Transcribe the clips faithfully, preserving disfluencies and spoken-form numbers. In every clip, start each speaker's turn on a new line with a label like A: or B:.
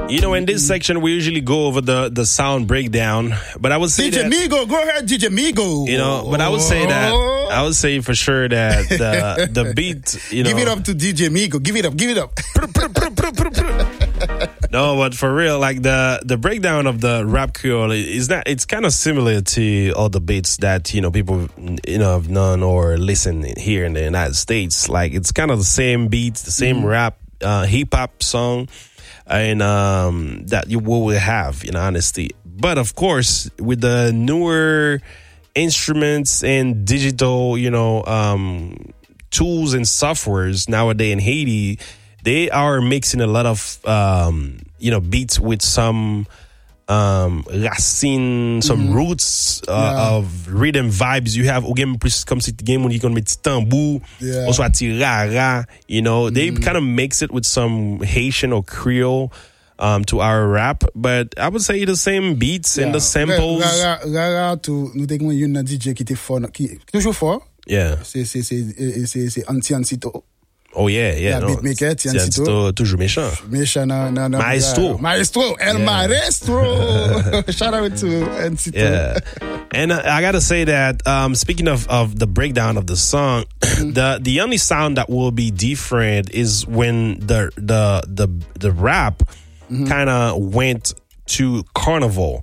A: You know, in this section, we usually go over the, the sound breakdown, but I would say
B: D J
A: that...
B: Migo, go ahead, D J Migo.
A: You know, but I would say that, I would say for sure that the, the beat, you know...
B: Give it up to D J Migo. Give it up, give it up.
A: No, but for real, like the, the breakdown of the rap Creole is not, it's kind of similar to all the beats that, you know, people, you know, have known or listen here in the United States. Like, it's kind of the same beats, the same mm-hmm. rap, uh, hip hop song. And um, that you will have, in honesty. But of course, with the newer instruments and digital, you know, um, tools and softwares nowadays in Haiti, they are mixing a lot of, um, you know, beats with some um, racine, some mm-hmm. roots uh, yeah. of rhythm vibes. You have, again, comme si game when you can make tambour,
B: yeah.
A: also a tirara, you know, they mm-hmm. kind of mix it with some Haitian or Creole um, to our rap, but I would say the same beats yeah. and the samples.
B: Rara, to nous avons un D J qui était fort, qui toujours fort.
A: Yeah.
B: C'est c'est c'est c'est c'est Anti-Ancito.
A: Oh yeah, yeah.
B: Yeah,
A: no.
B: Beatmaker, Tiancito.
A: Toujours méchant.
B: Méchant, no, no, no.
A: Maestro.
B: Maestro, El yeah. Maestro. Shout out to Ancito.
A: Yeah. And uh, I gotta say that, um, speaking of, of the breakdown of the song, mm-hmm. the the only sound that will be different is when the the the the rap mm-hmm. kind of went to carnival.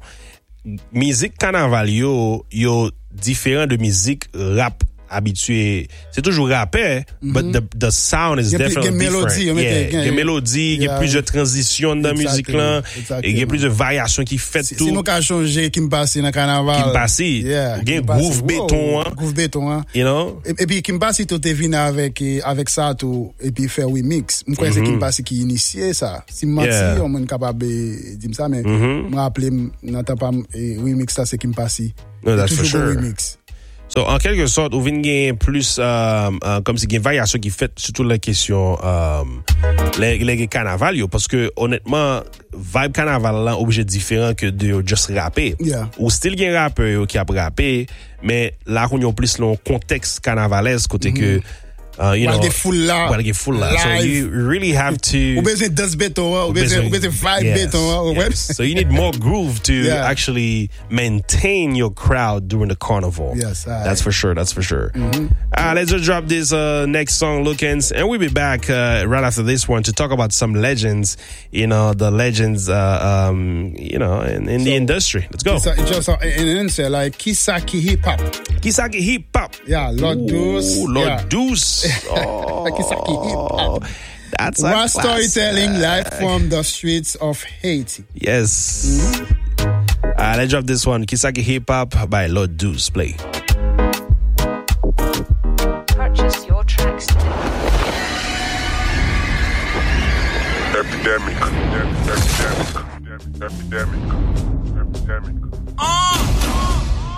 A: Musique carnaval yo yo différent de musique rap habitué. C'est toujours rappé, mm-hmm. but the the sound is definitely different.
B: Mélodie,
A: yeah, il y a mélodie, il y a plus de transition dans la musique là, et il y a plus de variations qui fait tout.
B: Si nous qu'a changé qui me passe dans carnaval.
A: Qui me passe.
B: Yeah.
A: Il y a groove béton, hein.
B: Groove béton, hein.
A: You know?
B: Et, et puis qui me passe tout est venu avec avec ça tout et puis faire remix. Moi crois c'est qui me passe qui initié ça. Si menti on est capable de dire ça mais me rappeler n'entend pas remix ça c'est qui me passe.
A: No, that's for sure.
B: Remix.
A: So, en quelque sorte, ou vin gen plus, um, uh, comme si gen variasyon ki fet surtout la question um, les, les carnaval yo, parce que honnêtement, vibe carnaval là obligé différent que de just rapper.
B: Yeah.
A: Ou still gen rapper yo qui ap rapper, mais là qu'on y a plus le contexte carnavalesk côté mm-hmm. que Uh, you
B: while
A: know,
B: get full la,
A: while get full la. So you really have to.
B: Ou besoin dance beton, ou besoin, ou besoin vibe
A: yes,
B: beton.
A: Yes. So you need more groove to
B: yeah.
A: actually maintain your crowd during the carnival.
B: Yes, I,
A: that's for sure. That's for sure. Mm-hmm. Uh, let's just drop this uh, next song, Lookins, and we'll be back uh, right after this one to talk about some legends. You know, the legends. Uh, um, you know, in, in so, the industry. Let's go.
B: It's just uh, in an answer like Kisaki Hip Hop.
A: Kisaki Hip Hop.
B: Yeah, Lord Deuce.
A: Lord
B: yeah.
A: Deuce. Oh, that's a
B: raw storytelling live from the streets of Haiti.
A: Yes. Mm-hmm. Uh, let's drop this one. Kisaki Hip Hop by Lord Deuce. Play.
C: Purchase your tracks today.
D: Epidemic. Epidemic. Epidemic. Epidemic. Epidemic.
C: Oh!